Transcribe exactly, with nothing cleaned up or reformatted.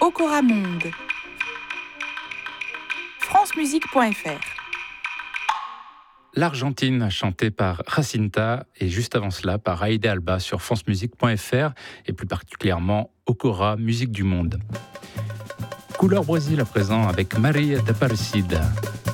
Okora Monde. francemusique point f r. L'Argentine, chantée par Jacinta, et juste avant cela par Aïda Alba sur francemusique point f r, et plus particulièrement Okora, musique du monde. Couleur Brésil à présent avec Maria d'Aparecida.